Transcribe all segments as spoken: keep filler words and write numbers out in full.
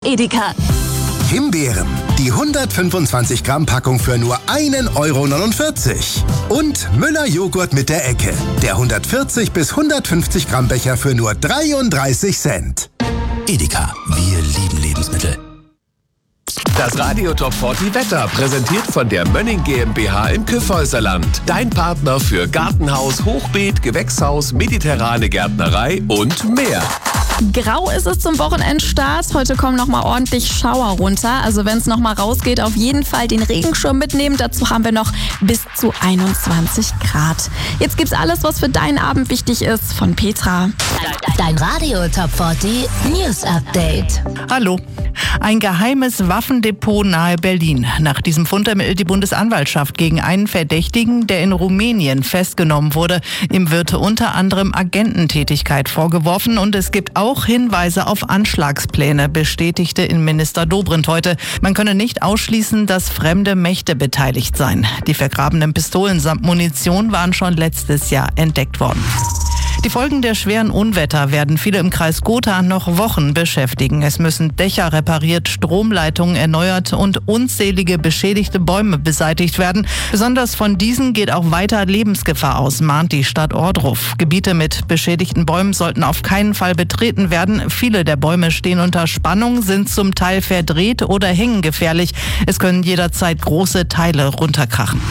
Edeka. Himbeeren, die hundertfünfundzwanzig Gramm Packung für nur einen Euro neunundvierzig. Und Müller Joghurt mit der Ecke, der hundertvierzig bis hundertfünfzig Gramm Becher für nur dreiunddreißig Cent. Edeka, wir lieben Lebensmittel. Das Radio Top vierzig Wetter, präsentiert von der Mönning GmbH im Kyffhäuserland. Dein Partner für Gartenhaus, Hochbeet, Gewächshaus, mediterrane Gärtnerei und mehr. Grau ist es zum Wochenendstart. Heute kommen nochmal ordentlich Schauer runter. Also wenn es nochmal rausgeht, auf jeden Fall den Regenschirm mitnehmen. Dazu haben wir noch bis zu einundzwanzig Grad. Jetzt gibt's alles, was für deinen Abend wichtig ist, von Petra. Dein Radio Top vierzig News Update. Hallo. Ein geheimes Waffendepot nahe Berlin. Nach diesem Fund ermittelt die Bundesanwaltschaft gegen einen Verdächtigen, der in Rumänien festgenommen wurde. Ihm wird unter anderem Agententätigkeit vorgeworfen und es gibt auch Hinweise auf Anschlagspläne, bestätigte Innenminister Dobrindt heute. Man könne nicht ausschließen, dass fremde Mächte beteiligt seien. Die vergrabenen Pistolen samt Munition waren schon letztes Jahr entdeckt worden. Die Folgen der schweren Unwetter werden viele im Kreis Gotha noch Wochen beschäftigen. Es müssen Dächer repariert, Stromleitungen erneuert und unzählige beschädigte Bäume beseitigt werden. Besonders von diesen geht auch weiter Lebensgefahr aus, mahnt die Stadt Ohrdruf. Gebiete mit beschädigten Bäumen sollten auf keinen Fall betreten werden. Viele der Bäume stehen unter Spannung, sind zum Teil verdreht oder hängen gefährlich. Es können jederzeit große Teile runterkrachen.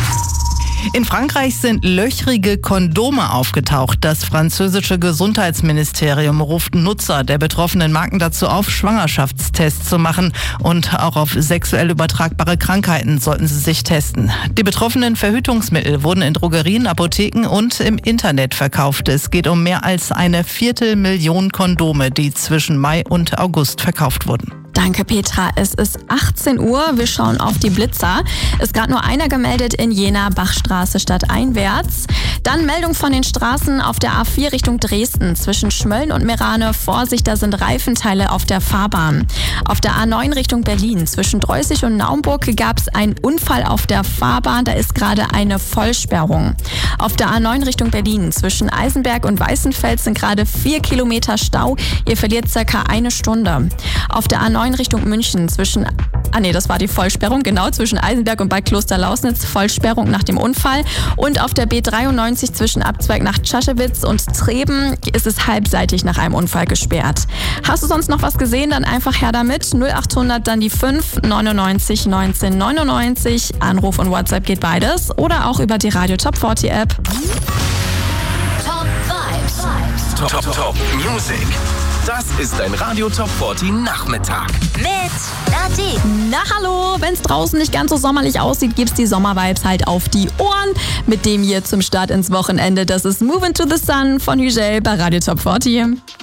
In Frankreich sind löchrige Kondome aufgetaucht. Das französische Gesundheitsministerium ruft Nutzer der betroffenen Marken dazu auf, Schwangerschaftstests zu machen. Und auch auf sexuell übertragbare Krankheiten sollten sie sich testen. Die betroffenen Verhütungsmittel wurden in Drogerien, Apotheken und im Internet verkauft. Es geht um mehr als eine Viertelmillion Kondome, die zwischen Mai und August verkauft wurden. Danke, Petra. Es ist achtzehn Uhr. Wir schauen auf die Blitzer. Ist gerade nur einer gemeldet in Jena, Bachstraße stadteinwärts. Dann Meldung von den Straßen auf der A vier Richtung Dresden. Zwischen Schmölln und Merane. Vorsicht, da sind Reifenteile auf der Fahrbahn. Auf der A neun Richtung Berlin. Zwischen Dreußig und Naumburg gab es einen Unfall auf der Fahrbahn. Da ist gerade eine Vollsperrung. Auf der A neun Richtung Berlin. Zwischen Eisenberg und Weißenfels sind gerade vier Kilometer Stau. Ihr verliert circa eine Stunde. Auf der A neun Richtung München zwischen, ah nee, das war die Vollsperrung, genau, zwischen Eisenberg und Bad Klosterlausnitz, Vollsperrung nach dem Unfall. Und auf der B dreiundneunzig zwischen Abzweig nach Tschaschewitz und Treben ist es halbseitig nach einem Unfall gesperrt. Hast du sonst noch was gesehen? Dann einfach her damit. null achthundert, dann die fünf neunundneunzig neunzehn neunundneunzig. Anruf und WhatsApp geht beides. Oder auch über die Radio Top vierzig App. Top Vibes. Top, Top, Top Music. Das ist ein Radio Top vierzig Nachmittag. Mit Nati. Na hallo, wenn es draußen nicht ganz so sommerlich aussieht, gibt's die Sommervibes halt auf die Ohren. Mit dem hier zum Start ins Wochenende. Das ist Move Into the Sun von Hügel bei Radio Top vierzig.